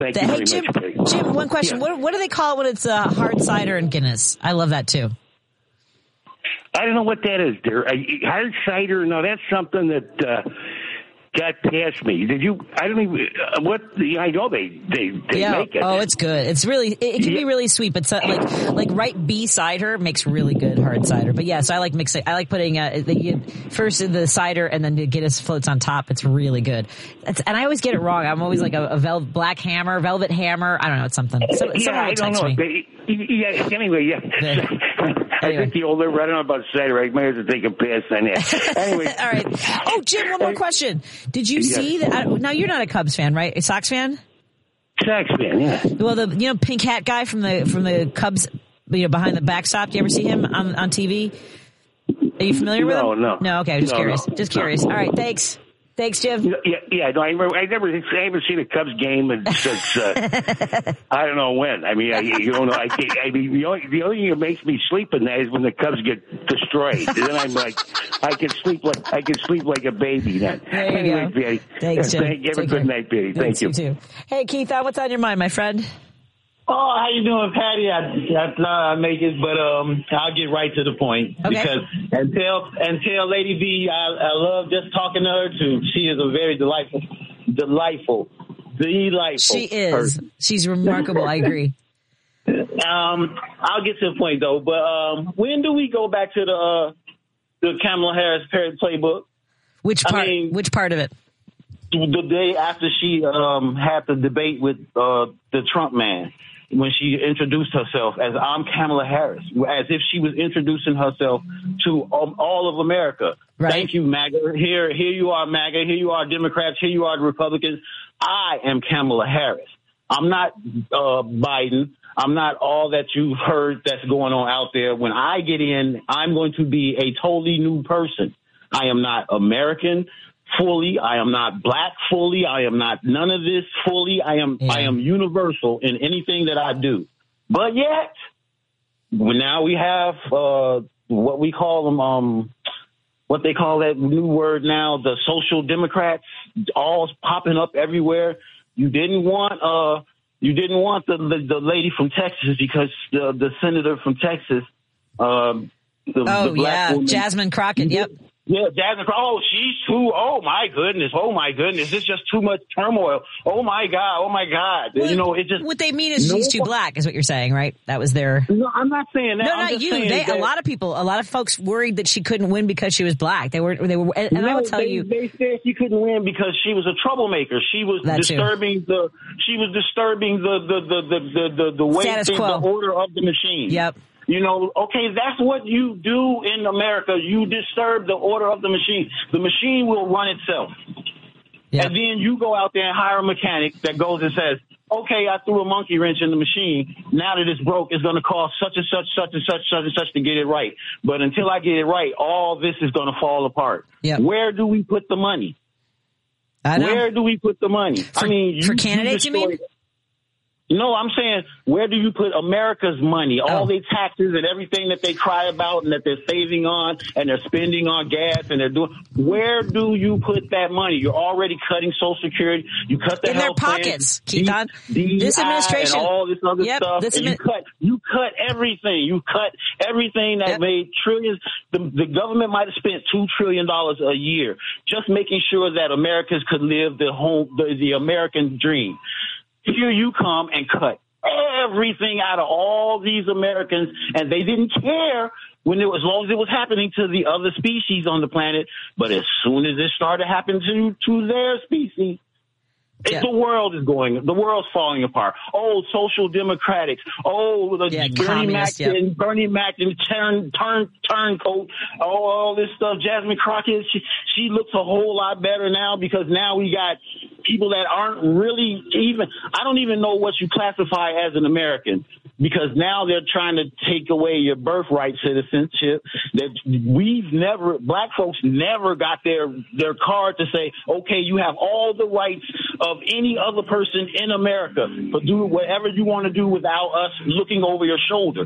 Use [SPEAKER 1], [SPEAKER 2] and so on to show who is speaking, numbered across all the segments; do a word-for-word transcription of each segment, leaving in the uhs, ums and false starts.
[SPEAKER 1] Thank
[SPEAKER 2] the,
[SPEAKER 1] you
[SPEAKER 2] hey,
[SPEAKER 1] very
[SPEAKER 2] Jim,
[SPEAKER 1] much, Patty.
[SPEAKER 2] Jim, one question.
[SPEAKER 1] Yeah.
[SPEAKER 2] What, what do they call it when it's uh, hard cider and Guinness? I love that, too.
[SPEAKER 1] I don't know what that is, dear. I, hard cider, no, that's something that uh, got past me. Did you? I don't even. Uh, what? I know they they, they
[SPEAKER 2] yeah.
[SPEAKER 1] make it.
[SPEAKER 2] Oh, it's good. It's really. It, it can
[SPEAKER 1] yeah.
[SPEAKER 2] be really sweet, but so, like like right B cider makes really good hard cider. But yeah, so I like mixing. I like putting uh, the, first the cider and then the Guinness floats on top. It's really good. It's, and I always get it wrong. I'm always like a, a vel- black hammer, velvet hammer. I don't know. It's something. So,
[SPEAKER 1] yeah, I don't know.
[SPEAKER 2] Me.
[SPEAKER 1] Yeah. Anyway, yeah.
[SPEAKER 2] yeah.
[SPEAKER 1] I
[SPEAKER 2] Anyway.
[SPEAKER 1] think the older, I don't know about cider. I might have to take a pass on that. Anyway.
[SPEAKER 2] All right. Oh, Jim, one more question. Did you
[SPEAKER 1] yeah.
[SPEAKER 2] see that? I, now, you're not a Cubs fan, right? A Sox fan?
[SPEAKER 1] Sox fan, yeah.
[SPEAKER 2] Well, the you know pink hat guy from the from the Cubs, you know, behind the backstop. Do you ever see him on on T V? Are you familiar with him?
[SPEAKER 1] No, no.
[SPEAKER 2] No, okay. Just
[SPEAKER 1] no,
[SPEAKER 2] curious.
[SPEAKER 1] No.
[SPEAKER 2] Just curious. All right. Thanks. Thanks, Jim.
[SPEAKER 1] Yeah, yeah. No, I, remember, I never, I haven't seen a Cubs game since uh, I don't know when. I mean, I, you don't know. I, I mean, the only the only thing that makes me sleep at night is when the Cubs get destroyed. And then I'm like, I can sleep like I can sleep like a baby then.
[SPEAKER 2] There you
[SPEAKER 1] anyway,
[SPEAKER 2] go.
[SPEAKER 1] Patty.
[SPEAKER 2] Thanks, Jim.
[SPEAKER 1] Thank, have
[SPEAKER 2] Take
[SPEAKER 1] a good
[SPEAKER 2] care.
[SPEAKER 1] night, Patty. Thank
[SPEAKER 2] Thanks,
[SPEAKER 1] you.
[SPEAKER 2] you too. Hey, Keith, uh, what's on your mind, my friend?
[SPEAKER 3] Oh, how you doing, Patty? I, I thought I'd make it, but um, I'll get right to the point.
[SPEAKER 2] Okay.
[SPEAKER 3] Because until until Lady B, I, I love just talking to her too. She is a very delightful, delightful, delightful.
[SPEAKER 2] She is.
[SPEAKER 3] person.
[SPEAKER 2] She's remarkable. I agree.
[SPEAKER 3] Um, I'll get to the point though. But um, when do we go back to the uh, the Kamala Harris playbook?
[SPEAKER 2] Which part?
[SPEAKER 3] I mean,
[SPEAKER 2] which part of it?
[SPEAKER 3] The day after she um, had the debate with uh, the Trump man. When she introduced herself as I'm Kamala Harris, as if she was introducing herself to um, all of America.
[SPEAKER 2] Right.
[SPEAKER 3] Thank you, MAGA. Here, here you are, MAGA. Here you are, Democrats. Here you are, the Republicans. I am Kamala Harris. I'm not uh, Biden. I'm not all that you've heard that's going on out there. When I get in, I'm going to be a totally new person. I am not American fully. I am not black fully. I am not none of this fully. I am
[SPEAKER 2] yeah.
[SPEAKER 3] I am universal in anything that I do. But yet, now we have uh, what we call them, um, what they call that new word now, the social democrats, all popping up everywhere. You didn't want uh, you didn't want the, the the lady from Texas because the the senator from Texas. Um, the,
[SPEAKER 2] oh
[SPEAKER 3] the black
[SPEAKER 2] yeah,
[SPEAKER 3] woman,
[SPEAKER 2] Jasmine Crockett. Yep.
[SPEAKER 3] Yeah, Jasmine. Oh, she's too. Oh my goodness. Oh my goodness. It's just too much turmoil. Oh my God. Oh my God.
[SPEAKER 2] Well,
[SPEAKER 3] you know, it just.
[SPEAKER 2] What they mean is
[SPEAKER 3] no,
[SPEAKER 2] she's too black, is what you're saying, right? That was their.
[SPEAKER 3] No, I'm not saying that.
[SPEAKER 2] No,
[SPEAKER 3] I'm
[SPEAKER 2] not
[SPEAKER 3] just
[SPEAKER 2] you.
[SPEAKER 3] saying
[SPEAKER 2] They,
[SPEAKER 3] that,
[SPEAKER 2] a lot of people, a lot of folks worried that she couldn't win because she was black. They were, they were, and, and
[SPEAKER 3] no,
[SPEAKER 2] I will tell
[SPEAKER 3] they,
[SPEAKER 2] you,
[SPEAKER 3] they said she couldn't win because she was a troublemaker. She was
[SPEAKER 2] That
[SPEAKER 3] disturbing the. She was disturbing the the the the the, the, the way
[SPEAKER 2] Status
[SPEAKER 3] things,
[SPEAKER 2] quo.
[SPEAKER 3] the order of the machine.
[SPEAKER 2] Yep.
[SPEAKER 3] You know, okay, that's what you do in America. You disturb the order of the machine. The machine will run itself.
[SPEAKER 2] Yep.
[SPEAKER 3] And then you go out there and hire a mechanic that goes and says, okay, I threw a monkey wrench in the machine. Now that it's broke, it's going to cost such and such, such and such, such and such to get it right. But until I get it right, all this is going to fall apart.
[SPEAKER 2] Yep.
[SPEAKER 3] Where do we put the money?
[SPEAKER 2] I know.
[SPEAKER 3] Where do we put the money?
[SPEAKER 2] For,
[SPEAKER 3] I mean, you,
[SPEAKER 2] for candidates, you, you mean?
[SPEAKER 3] No, I'm saying, where do you put America's money? All
[SPEAKER 2] Oh.
[SPEAKER 3] their taxes and everything that they cry about and that they're saving on and they're spending on gas and they're doing. Where do you put that money? You're already cutting Social Security. You cut the
[SPEAKER 2] In their
[SPEAKER 3] health plan,
[SPEAKER 2] pockets, Keithon.
[SPEAKER 3] D-
[SPEAKER 2] This
[SPEAKER 3] D I
[SPEAKER 2] administration.
[SPEAKER 3] and all this other
[SPEAKER 2] Yep,
[SPEAKER 3] stuff.
[SPEAKER 2] this
[SPEAKER 3] and
[SPEAKER 2] admi-
[SPEAKER 3] you cut, you cut everything. You cut everything that
[SPEAKER 2] Yep.
[SPEAKER 3] made trillions. The, the government might have spent two trillion dollars a year just making sure that Americans could live the home, the, the American dream. Here you come and cut everything out of all these Americans, and they didn't care when it was, as long as it was happening to the other species on the planet. But as soon as it started happening to to their species,
[SPEAKER 2] Yeah.
[SPEAKER 3] It's the world is going, the world's falling apart. Oh, social democrats. Oh, the
[SPEAKER 2] Yeah,
[SPEAKER 3] Bernie Mac
[SPEAKER 2] communist, yep.
[SPEAKER 3] and Bernie Mac and turn, turn, turncoat. Oh, all this stuff. Jasmine Crockett, she, she looks a whole lot better now because now we got people that aren't really even, I don't even know what you classify as an American because now they're trying to take away your birthright citizenship that we've never, black folks never got their, their card to say, okay, you have all the rights of any other person in America, but do whatever you want to do without us looking over your shoulder.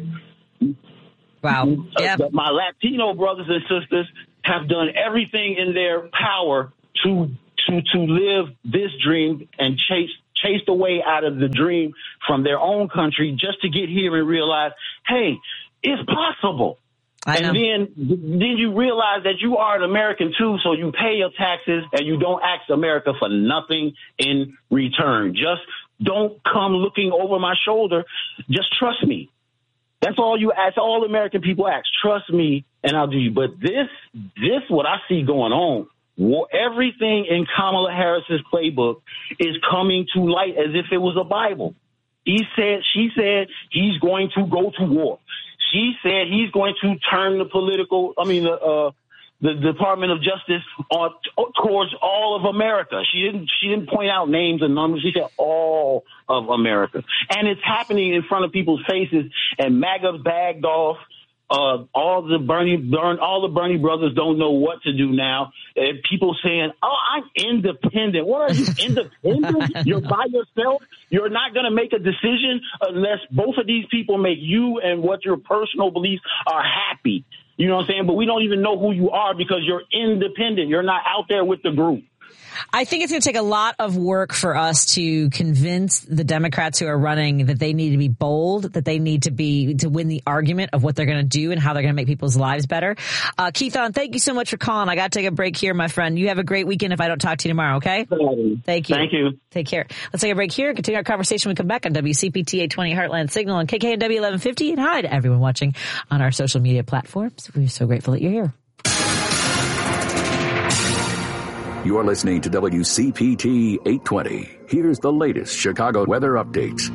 [SPEAKER 2] Wow. Yeah.
[SPEAKER 3] Uh, my Latino brothers and sisters have done everything in their power to to to live this dream and chase chased away out of the dream from their own country just to get here and realize, hey, it's possible.
[SPEAKER 2] I know.
[SPEAKER 3] And then, then you realize that you are an American too, so you pay your taxes and you don't ask America for nothing in return. Just don't come looking over my shoulder. Just trust me. That's all you ask. All American people ask. Trust me, and I'll do you. But this, this, what I see going on, war, everything in Kamala Harris's playbook is coming to light as if it was a Bible. He said, she said, he's going to go to war. She said he's going to turn the political, I mean, the, uh, the Department of Justice on, towards all of America. She didn't, she didn't point out names and numbers. She said all of America. And it's happening in front of people's faces, and MAGA's bagged off. Uh, all the Bernie, Bern, all the Bernie brothers don't know what to do now. And people saying, "Oh, I'm independent." What are you, independent? You're by yourself. You're not going to make a decision unless both of these people make you and what your personal beliefs are happy. You know what I'm saying? But we don't even know who you are because you're independent. You're not out there with the group.
[SPEAKER 2] I think it's going to take a lot of work for us to convince the Democrats who are running that they need to be bold, that they need to be to win the argument of what they're going to do and how they're going to make people's lives better. Uh, Keithon, thank you so much for calling. I got to take a break here, my friend. You have a great weekend if I don't talk to you tomorrow, okay? Thank you.
[SPEAKER 3] Thank you.
[SPEAKER 2] Take care. Let's take a break here and continue our conversation when we come back on W C P T eight twenty Heartland Signal and K K N W eleven fifty. And hi to everyone watching on our social media platforms. We're so grateful that you're here.
[SPEAKER 4] You're listening to W C P T eight twenty. Here's the latest Chicago weather updates.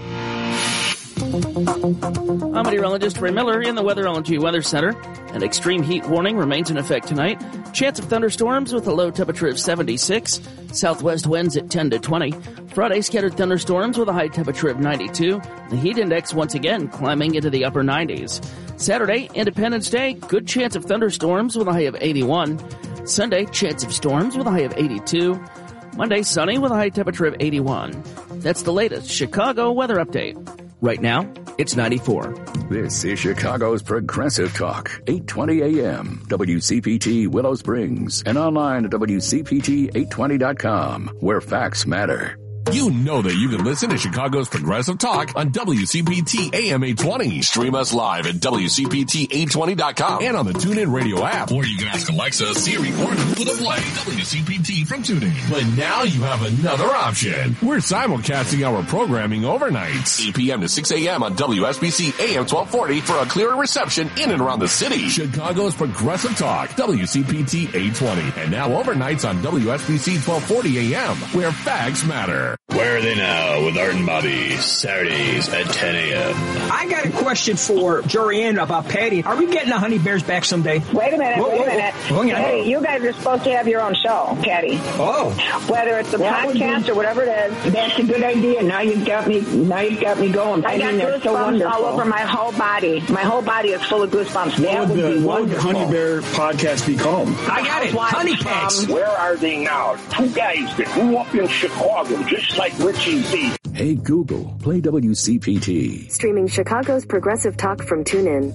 [SPEAKER 5] I'm meteorologist Ray Miller in the Weatherology Weather Center. An extreme heat warning remains in effect tonight. Chance of thunderstorms with a low temperature of seventy-six. Southwest winds at ten to twenty. Friday, scattered thunderstorms with a high temperature of ninety-two. The heat index once again climbing into the upper nineties. Saturday, Independence Day, good chance of thunderstorms with a high of eighty-one. Sunday, chance of storms with a high of eighty-two. Monday, sunny with a high temperature of eighty-one. That's the latest Chicago weather update. Right now, it's ninety-four.
[SPEAKER 4] This is Chicago's Progressive Talk, eight twenty A M, W C P T Willow Springs, and online at W C P T eight twenty dot com, where facts matter.
[SPEAKER 6] You know that you can listen to Chicago's Progressive Talk on W C P T A M eight twenty. Stream us live at W C P T eight twenty dot com and on the TuneIn Radio app. Or you can ask Alexa, Siri, or Google to play W C P T from TuneIn. But now you have another option. We're simulcasting our programming overnights. eight p.m. to six a.m. on W S B C A M twelve forty for a clearer reception in and around the city. Chicago's Progressive Talk, W C P T eight twenty. And now overnights on W S B C twelve forty A M, where facts matter.
[SPEAKER 7] Where are they now with Art and Bobby, Saturdays at ten a.m.
[SPEAKER 8] I got a question for Jorianne about Patty. Are we getting the Honey Bears back someday?
[SPEAKER 9] Wait a minute,
[SPEAKER 8] whoa,
[SPEAKER 9] wait
[SPEAKER 8] whoa,
[SPEAKER 9] a minute.
[SPEAKER 8] Whoa, whoa.
[SPEAKER 9] Hey, you guys are supposed to have your own show, Patty.
[SPEAKER 8] Oh.
[SPEAKER 9] Whether it's a
[SPEAKER 8] that
[SPEAKER 9] podcast or whatever it is.
[SPEAKER 10] That's a good idea. Now you've got me, now you've got me going.
[SPEAKER 9] I, I got
[SPEAKER 10] mean,
[SPEAKER 9] goosebumps
[SPEAKER 10] so wonderful.
[SPEAKER 9] all over my whole body. My whole body is full of goosebumps.
[SPEAKER 10] That would
[SPEAKER 11] the,
[SPEAKER 10] be
[SPEAKER 11] what would the
[SPEAKER 10] wonderful.
[SPEAKER 11] Honey Bear podcast be called?
[SPEAKER 8] I got it. Honey Cakes.
[SPEAKER 1] Where are they now? Two guys that grew up in Chicago, just like Richie Z.
[SPEAKER 4] Hey Google, play W C P T.
[SPEAKER 12] Streaming Chicago's Progressive Talk from TuneIn.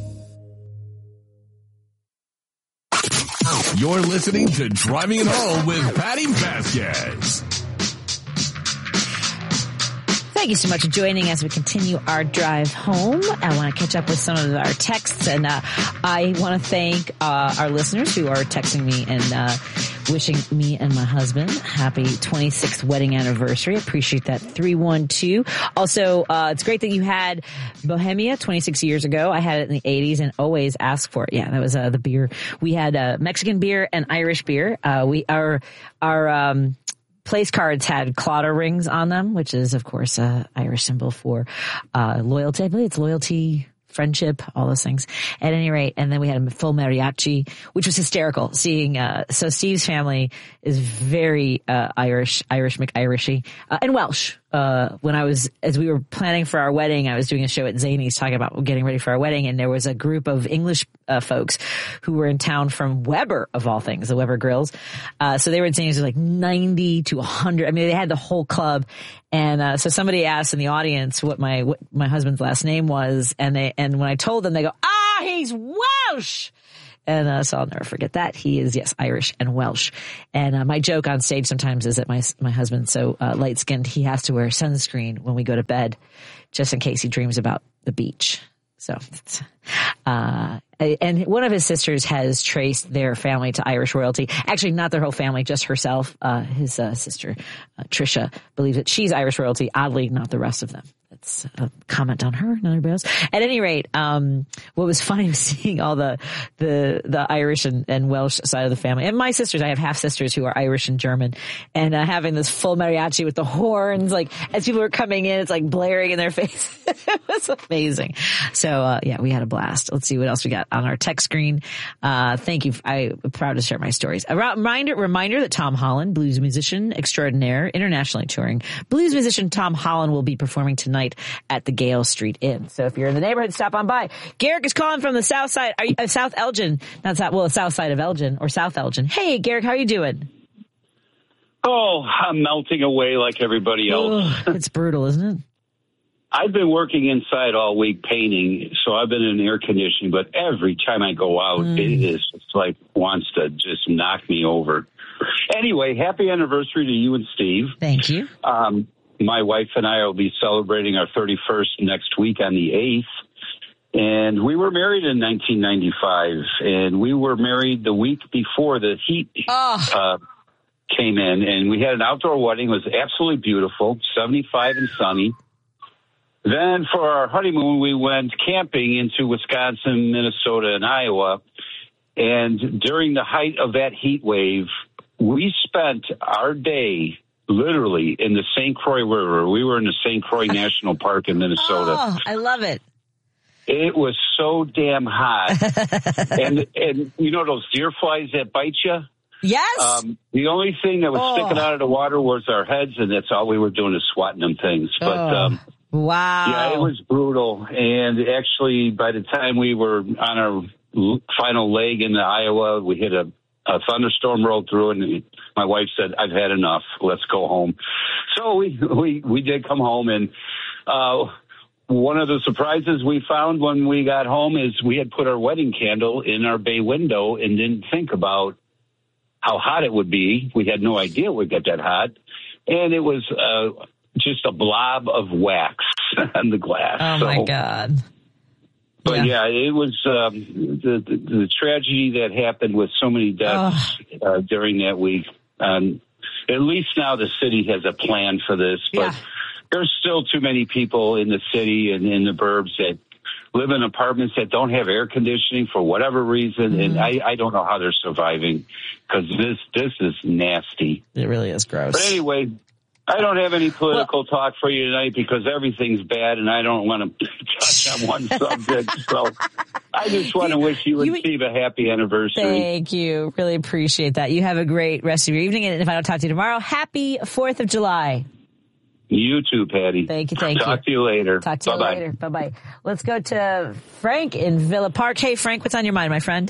[SPEAKER 6] You're listening to Driving It Home with Patty Vasquez.
[SPEAKER 2] Thank you so much for joining as we continue our drive home. I want to catch up with some of our texts, and uh, I want to thank uh, our listeners who are texting me and uh, wishing me and my husband happy twenty-sixth wedding anniversary. Appreciate that. three one two. Also, uh, it's great that you had Bohemia twenty-six years ago. I had it in the eighties and always ask for it. Yeah, that was uh, the beer. We had uh, Mexican beer and Irish beer. Uh, we our our um place cards had Claddagh rings on them, which is, of course, a Irish symbol for uh loyalty. I believe it's loyalty, friendship, all those things. At any rate, and then we had a full mariachi, which was hysterical. Seeing, uh, so Steve's family is very uh Irish, Irish McIrishy, uh, and Welsh. Uh, when I was, as we were planning for our wedding, I was doing a show at Zany's talking about getting ready for our wedding, and there was a group of English uh, folks who were in town from Weber, of all things, the Weber Grills. Uh, so they were at Zany's, like ninety to one hundred. I mean, they had the whole club. And, uh, so somebody asked in the audience what my, what my husband's last name was. And they, and when I told them, they go, ah, he's Welsh. And uh, so I'll never forget that. He is, yes, Irish and Welsh. And uh, my joke on stage sometimes is that my my husband's so uh, light-skinned, he has to wear sunscreen when we go to bed just in case he dreams about the beach. So, uh, and one of his sisters has traced their family to Irish royalty. Actually, not their whole family, just herself. Uh, his uh, sister, uh, Trisha, believes that she's Irish royalty. Oddly, not the rest of them. That's a comment on her, not everybody else. At any rate, um, what was funny was seeing all the, the, the Irish and, and Welsh side of the family. And my sisters, I have half sisters who are Irish and German, and uh, having this full mariachi with the horns, like, as people were coming in, it's like blaring in their face. It was amazing. So, uh, yeah, we had a blast. Let's see what else we got on our text screen. Uh, thank you. I'm proud to share my stories. A reminder, reminder that Tom Holland, blues musician extraordinaire, internationally touring, blues musician Tom Holland will be performing tonight at the Gale Street Inn. So if you're in the neighborhood, stop on by. Garrick is calling from the south side. Are you uh, South Elgin? Not South, well, south side of Elgin or South Elgin. Hey, Garrick, how are you doing?
[SPEAKER 11] Oh, I'm melting away like everybody else.
[SPEAKER 2] Oh, it's brutal, isn't it?
[SPEAKER 11] I've been working inside all week painting, so I've been in air conditioning, but every time I go out, mm. it is just like wants to just knock me over. Anyway, happy anniversary to you and Steve.
[SPEAKER 2] Thank you.
[SPEAKER 11] Um, my wife and I will be celebrating our thirty-first next week on the eighth. And we were married in nineteen ninety-five, and we were married the week before the heat
[SPEAKER 2] oh.
[SPEAKER 11] uh, came in. And we had an outdoor wedding. It was absolutely beautiful, seventy-five and sunny. Then for our honeymoon, we went camping into Wisconsin, Minnesota, and Iowa. And during the height of that heat wave, we spent our day literally in the Saint Croix River. We were in the Saint Croix National Park in Minnesota.
[SPEAKER 2] Oh, I love it.
[SPEAKER 11] It was so damn hot. and, and you know those deer flies that bite you?
[SPEAKER 2] Yes.
[SPEAKER 11] Um, the only thing that was
[SPEAKER 2] oh.
[SPEAKER 11] sticking out of the water was our heads, and that's all we were doing is swatting them things. But,
[SPEAKER 2] oh.
[SPEAKER 11] um,
[SPEAKER 2] wow.
[SPEAKER 11] Yeah, it was brutal. And actually, by the time we were on our final leg in the Iowa, we hit a, a thunderstorm rolled through, and my wife said, "I've had enough. Let's go home." So we we, we did come home, and uh, one of the surprises we found when we got home is we had put our wedding candle in our bay window and didn't think about how hot it would be. We had no idea it would get that hot, and it was uh, just a blob of wax on the glass.
[SPEAKER 2] Oh
[SPEAKER 11] so,
[SPEAKER 2] my God.
[SPEAKER 11] But yeah, yeah it was um, the, the the tragedy that happened with so many deaths uh, during that week. Um, at least now the city has a plan for this, but
[SPEAKER 2] yeah.
[SPEAKER 11] there's still too many people in the city and in the burbs that live in apartments that don't have air conditioning for whatever reason, mm-hmm. and I, I don't know how they're surviving because this this is nasty.
[SPEAKER 2] It really is gross.
[SPEAKER 11] But anyway, I don't have any political well, talk for you tonight because everything's bad, and I don't want to touch on one subject. So I just want to wish you and you, Steve a happy anniversary.
[SPEAKER 2] Thank you. Really appreciate that. You have a great rest of your evening, and if I don't talk to you tomorrow, happy fourth of July.
[SPEAKER 11] You too, Patty.
[SPEAKER 2] Thank you, thank
[SPEAKER 11] Talk
[SPEAKER 2] you.
[SPEAKER 11] Talk to you later.
[SPEAKER 2] Talk to
[SPEAKER 11] Bye-bye.
[SPEAKER 2] you later. Bye-bye. Let's go to Frank in Villa Park. Hey, Frank, what's on your mind, my friend?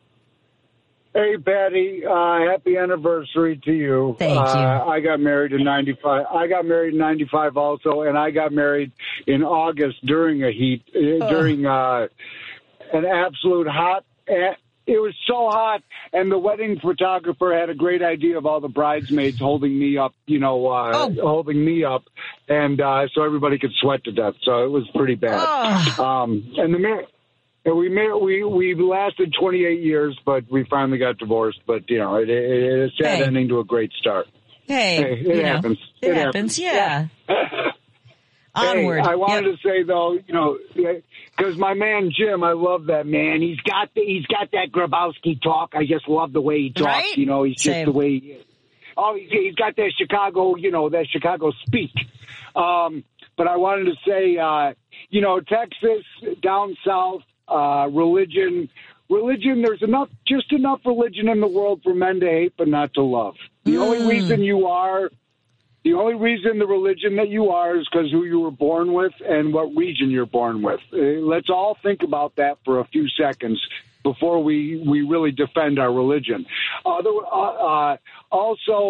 [SPEAKER 13] Hey, Patty, uh, happy anniversary to you.
[SPEAKER 2] Thank you.
[SPEAKER 13] Uh, I got married in ninety-five. I got married in ninety-five also, and I got married in August during a heat, uh, during uh, an absolute hot. Uh, it was so hot, and the wedding photographer had a great idea of all the bridesmaids holding me up, you know, uh, oh. holding me up, and uh, so everybody could sweat to death. So it was pretty bad.
[SPEAKER 2] Oh.
[SPEAKER 13] Um, and the mar- And we made, we we lasted twenty-eight years, but we finally got divorced. But you know, it, it, it's a sad
[SPEAKER 2] hey.
[SPEAKER 13] ending to a great start.
[SPEAKER 2] Hey,
[SPEAKER 13] hey it, happens.
[SPEAKER 2] It,
[SPEAKER 13] it
[SPEAKER 2] happens.
[SPEAKER 13] happens.
[SPEAKER 2] Yeah.
[SPEAKER 13] yeah.
[SPEAKER 2] Onward.
[SPEAKER 13] Hey, I wanted
[SPEAKER 2] yep.
[SPEAKER 13] to say though, you know, because my man Jim, I love that man. He's got the, he's got that Grabowski talk. I just love the way he talks.
[SPEAKER 2] Right?
[SPEAKER 13] You know, he's just
[SPEAKER 2] Same.
[SPEAKER 13] the way he is. Oh, he's, he's got that Chicago, you know, that Chicago speak. Um, but I wanted to say, uh, you know, Texas down south. Uh, religion, religion, there's enough, just enough religion in the world for men to hate but not to love. The mm. only reason you are, the only reason the religion that you are is because who you were born with and what region you're born with. Uh, let's all think about that for a few seconds before we, we really defend our religion. Other, uh, uh, also,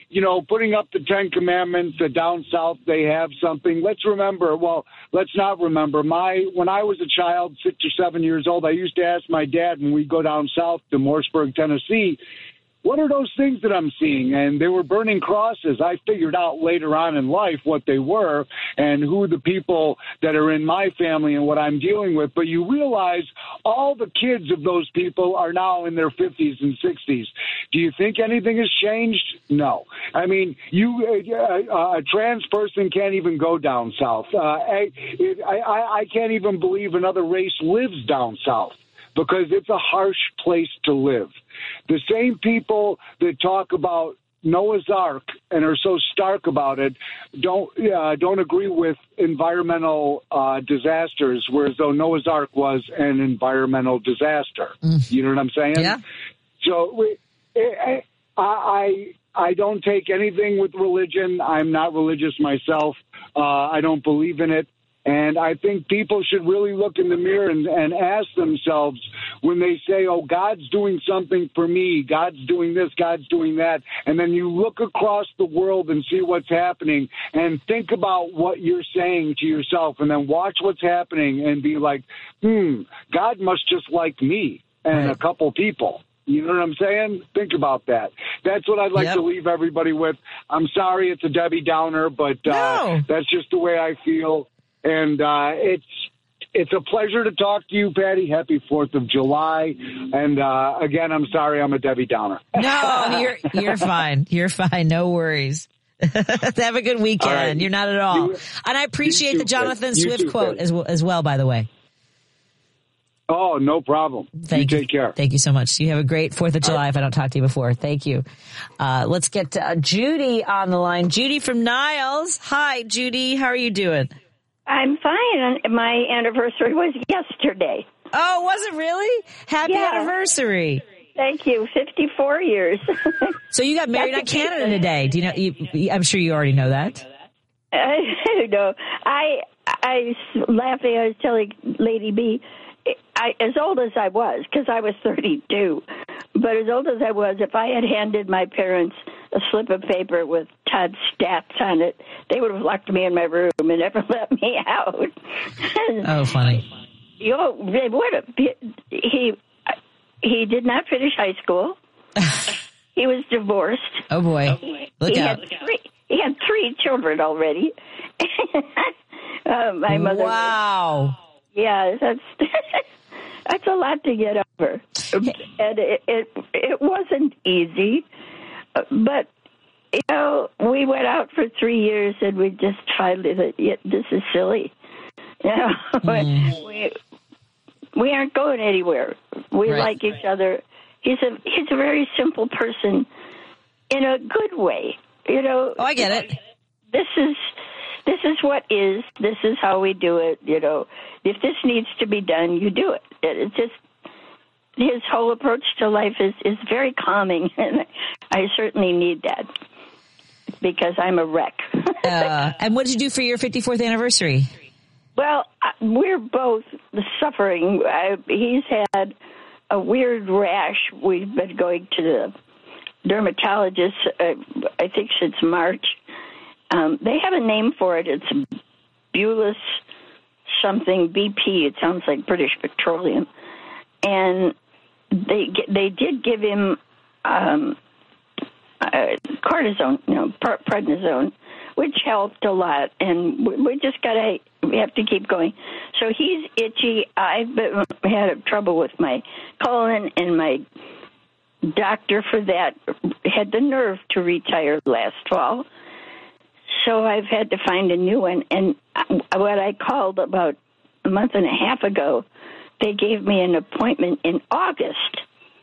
[SPEAKER 13] you know, putting up the Ten Commandments, that down south they have something. Let's remember, well, let's not remember. My When I was a child, six or seven years old, I used to ask my dad when we go down south to Morrisburg, Tennessee, what are those things that I'm seeing? And they were burning crosses. I figured out later on in life what they were and who the people that are in my family and what I'm dealing with. But you realize all the kids of those people are now in their fifties and sixties. Do you think anything has changed? No. I mean, you uh, a trans person can't even go down south. Uh, I, I, I can't even believe another race lives down south, because it's a harsh place to live. The same people that talk about Noah's Ark and are so stark about it don't uh, don't agree with environmental uh, disasters, whereas though Noah's Ark was an environmental disaster. Mm. You know what I'm saying?
[SPEAKER 2] Yeah.
[SPEAKER 13] So we, I, I I don't take anything with religion. I'm not religious myself. Uh, I don't believe in it. And I think people should really look in the mirror and, and ask themselves when they say, oh, God's doing something for me, God's doing this, God's doing that. And then you look across the world and see what's happening and think about what you're saying to yourself and then watch what's happening and be like, hmm, God must just like me and right. a couple people. You know what I'm saying? Think about that. That's what I'd like yep. to leave everybody with. I'm sorry it's a Debbie Downer, but uh,
[SPEAKER 2] no.
[SPEAKER 13] that's just the way I feel. And uh, it's it's a pleasure to talk to you, Patty. Happy fourth of July. And, uh, again, I'm sorry I'm a Debbie Downer.
[SPEAKER 2] No, you're you're fine. You're fine. No worries. Have a good weekend. Right. You're not at all. You, and I appreciate too, the Jonathan Swift too, quote as well, as well, by the way.
[SPEAKER 13] Oh, no problem.
[SPEAKER 2] Thank
[SPEAKER 13] you.
[SPEAKER 2] you.
[SPEAKER 13] Take care.
[SPEAKER 2] Thank you so much. You have a great fourth of July right. if I don't talk to you before. Thank you. Uh, let's get to, uh, Judy on the line. Judy from Niles. Hi, Judy. How are you doing?
[SPEAKER 14] I'm fine. My anniversary was yesterday.
[SPEAKER 2] Oh, was it really? Happy yeah. anniversary.
[SPEAKER 14] Thank you. fifty-four years.
[SPEAKER 2] So you got married on Canada today. Do you know? You, I'm sure you already know that.
[SPEAKER 14] I know. I, I laughing. I was telling Lady B, I, as old as I was, because I was thirty-two, but as old as I was, if I had handed my parents a slip of paper with Todd's stats on it, they would have locked me in my room and never let me out.
[SPEAKER 2] Oh, funny.
[SPEAKER 14] You know, they would have. He, he did not finish high school. He was divorced.
[SPEAKER 2] Oh, boy. Look
[SPEAKER 14] he
[SPEAKER 2] out.
[SPEAKER 14] Had three, he had three children already. uh, my mother.
[SPEAKER 2] Wow.
[SPEAKER 14] Yeah, that's that's a lot to get over, and it it, it wasn't easy. But you know, we went out for three years, and we just finally thought, yeah, this is silly. You know, mm. we we aren't going anywhere. We right. like each other. He's a he's a very simple person, in a good way. You know.
[SPEAKER 2] Oh, I get it.
[SPEAKER 14] This is. This is what is. This is how we do it. You know, if this needs to be done, you do it. It's just his whole approach to life is, is very calming, and I certainly need that because I'm a wreck.
[SPEAKER 2] uh, and what did you do for your fifty-fourth anniversary?
[SPEAKER 14] Well, we're both suffering. I, he's had a weird rash. We've been going to the dermatologist, uh, I think, since March. Um, they have a name for it. It's Bullous something, B P. It sounds like British Petroleum. And they they did give him um, uh, cortisone, you know, prednisone, which helped a lot. And we, we just got to, we have to keep going. So he's itchy. I've been, had trouble with my colon, and my doctor for that had the nerve to retire last fall. So I've had to find a new one. And what I called about a month and a half ago, they gave me an appointment in August.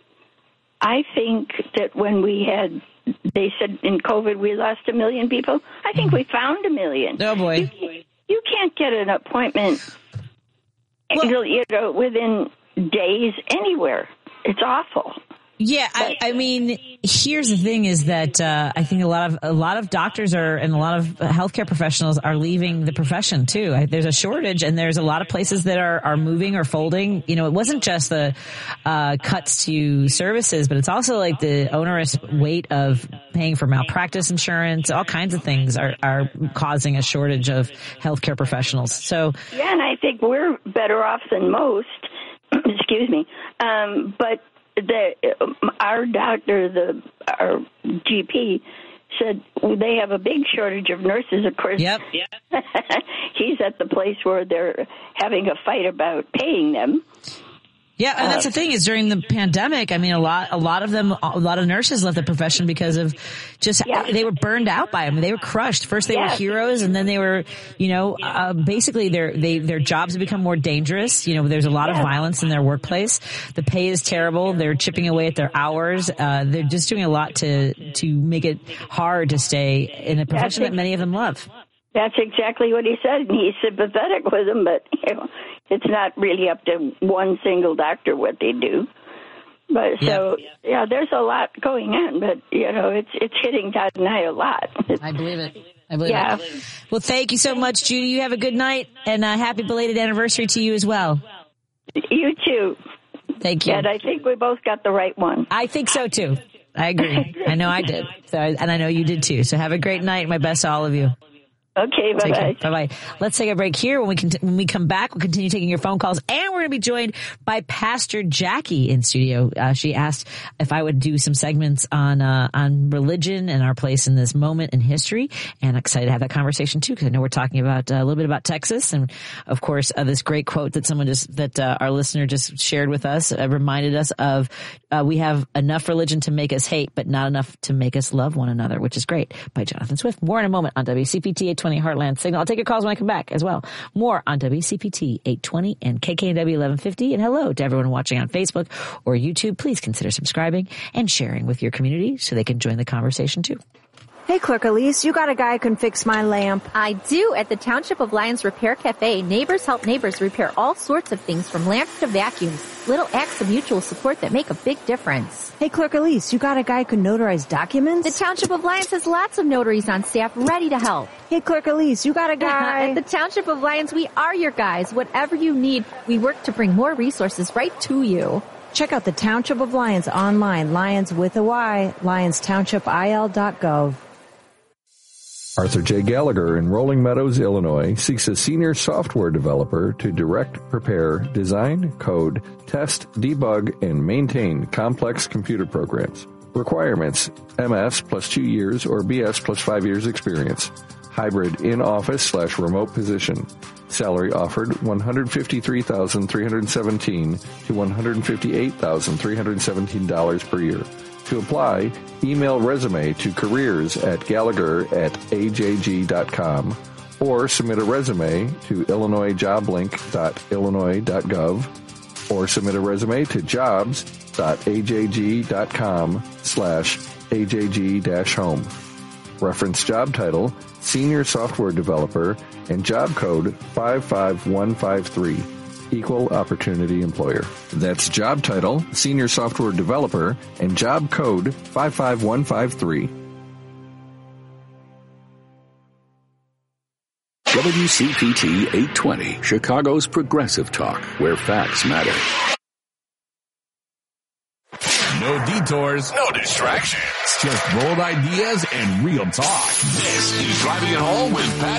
[SPEAKER 14] I think that when we had, they said in COVID we lost a million people. I think we found a million.
[SPEAKER 2] Oh, boy.
[SPEAKER 14] You, you can't get an appointment well, you know, within days anywhere. It's awful.
[SPEAKER 2] Yeah, I, I mean, here's the thing is that, uh, I think a lot of, a lot of doctors are, and a lot of healthcare professionals are leaving the profession too. I, there's a shortage and there's a lot of places that are, are moving or folding. You know, it wasn't just the, uh, cuts to services, but it's also like the onerous weight of paying for malpractice insurance. All kinds of things are, are causing a shortage of healthcare professionals. So.
[SPEAKER 14] Yeah, and I think we're better off than most. Excuse me. Um, but the, our doctor, the, our G P said they have a big shortage of nurses. Of course,
[SPEAKER 2] yep.
[SPEAKER 14] He's at the place where they're having a fight about paying them.
[SPEAKER 2] Yeah, and that's the thing is during the pandemic, I mean, a lot, a lot of them, a lot of nurses left the profession because of just, yeah. they were burned out by them. They were crushed. First they yeah. were heroes and then they were, you know, uh, basically their, they, their jobs have become more dangerous. You know, there's a lot yeah. of violence in their workplace. The pay is terrible. They're chipping away at their hours. Uh, they're just doing a lot to, to make it hard to stay in a profession that many of them love.
[SPEAKER 14] That's exactly what he said, and he's sympathetic with them, but you know, it's not really up to one single doctor what they do. But so, yeah, yeah there's a lot going on, but you know, it's it's hitting Todd and I a lot. It's,
[SPEAKER 2] I believe it. I believe
[SPEAKER 14] yeah.
[SPEAKER 2] it. Well, thank you so much, Judy. You have a good night, and uh, happy belated anniversary to you as well.
[SPEAKER 14] You too.
[SPEAKER 2] Thank you.
[SPEAKER 14] And I think we both got the right one.
[SPEAKER 2] I think so too. I agree. I know I did. So, and I know you did too. So have a great night. My best to all of you.
[SPEAKER 14] Okay, bye-bye.
[SPEAKER 2] Bye-bye. Let's take a break here. When we can, when we come back, we'll continue taking your phone calls, and we're going to be joined by Pastor Jackie in studio. Uh, she asked if I would do some segments on, uh, on religion and our place in this moment in history, and I'm excited to have that conversation too, because I know we're talking about uh, a little bit about Texas, and of course, uh, this great quote that someone just, that uh, our listener just shared with us, uh, reminded us of, uh, we have enough religion to make us hate, but not enough to make us love one another, which is great, by Jonathan Swift. More in a moment on W C P T eight twenty Heartland Signal. I'll take your calls when I come back as well. More on W C P T eight twenty and K K N W eleven fifty. And hello to everyone watching on Facebook or YouTube. Please consider subscribing and sharing with your community so they can join the conversation too.
[SPEAKER 15] Hey, Clerk Elise, you got a guy who can fix my lamp.
[SPEAKER 16] I do. At the Township of Lyons Repair Cafe, neighbors help neighbors repair all sorts of things from lamps to vacuums. Little acts of mutual support that make a big difference.
[SPEAKER 15] Hey, Clerk Elise, you got a guy who can notarize documents?
[SPEAKER 16] The Township of Lyons has lots of notaries on staff ready to help.
[SPEAKER 15] Hey, Clerk Elise, you got a guy.
[SPEAKER 16] At the Township of Lyons, we are your guys. Whatever you need, we work to bring more resources right to you.
[SPEAKER 15] Check out the Township of Lyons online, Lyons with a Y, lyons township I L dot gov.
[SPEAKER 17] Arthur J. Gallagher in Rolling Meadows, Illinois, seeks a senior software developer to direct, prepare, design, code, test, debug, and maintain complex computer programs. Requirements: M S plus two years or B S plus five years experience. Hybrid in-office slash remote position. Salary offered one hundred fifty-three thousand three hundred seventeen dollars to one hundred fifty-eight thousand three hundred seventeen dollars per year. To apply, email resume to careers at Gallagher at A J G dot com or submit a resume to illinois job link dot illinois dot gov or submit a resume to jobs dot A J G dot com slash A J G dash home. Reference job title, Senior Software Developer, and job code five five one five three. Equal Opportunity Employer. That's job title, Senior Software Developer, and job code five five one five three.
[SPEAKER 4] W C P T eight twenty, Chicago's Progressive Talk, where facts matter.
[SPEAKER 6] No detours, no distractions, just bold ideas and real talk. This is Driving It Home with Pat